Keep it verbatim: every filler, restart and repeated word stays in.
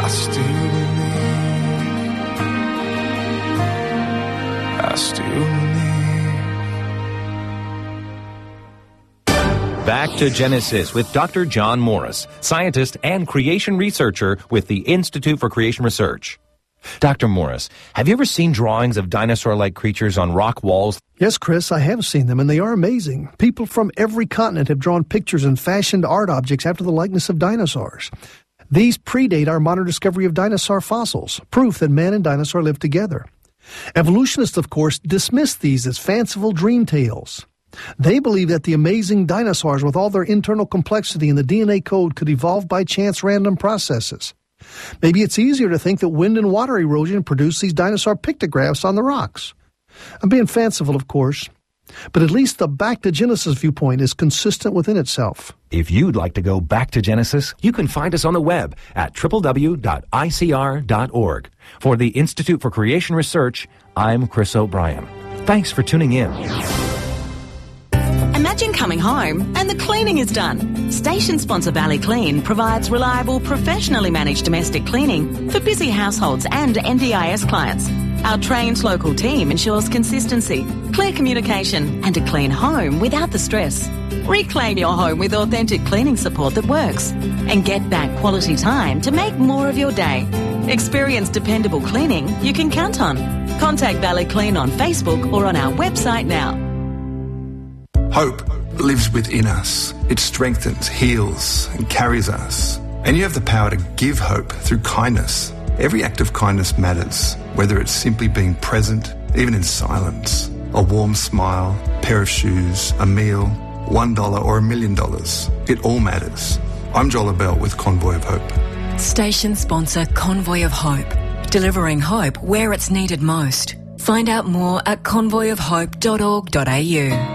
I still believe. I still believe. Back to Genesis with Doctor John Morris, scientist and creation researcher with the Institute for Creation Research. Doctor Morris, have you ever seen drawings of dinosaur-like creatures on rock walls? Yes, Chris, I have seen them, and they are amazing. People from every continent have drawn pictures and fashioned art objects after the likeness of dinosaurs. These predate our modern discovery of dinosaur fossils, proof that man and dinosaur lived together. Evolutionists, of course, dismiss these as fanciful dream tales. They believe that the amazing dinosaurs with all their internal complexity and the D N A code could evolve by chance random processes. Maybe it's easier to think that wind and water erosion produced these dinosaur pictographs on the rocks. I'm being fanciful, of course, but at least the back to Genesis viewpoint is consistent within itself. If you'd like to go back to Genesis, you can find us on the web at w w w dot i c r dot org. For the Institute for Creation Research, I'm Chris O'Brien. Thanks for tuning in. Imagine coming home and the cleaning is done. Station sponsor Valley Clean provides reliable, professionally managed domestic cleaning for busy households and N D I S clients. Our trained local team ensures consistency, clear communication, and a clean home without the stress. Reclaim your home with authentic cleaning support that works and get back quality time to make more of your day. Experience dependable cleaning you can count on. Contact Valley Clean on Facebook or on our website now. Hope lives within us. It strengthens, heals, and carries us. And you have the power to give hope through kindness. Every act of kindness matters, whether it's simply being present, even in silence. A warm smile, a pair of shoes, a meal, one dollar or a million dollars. It all matters. I'm Joel Abell with Convoy of Hope. Station sponsor Convoy of Hope. Delivering hope where it's needed most. Find out more at convoy of hope dot org dot a u.